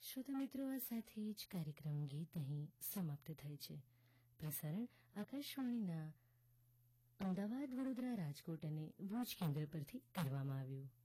શ્રોતા મિત્રો, આ સાથે જ કાર્યક્રમ ગીત અહીં સમાપ્ત થાય છે. પ્રસારણ આકાશવાણીના અમદાવાદ, વડોદરા, રાજકોટ અને ભુજ કેન્દ્ર પરથી કરવામાં આવ્યું.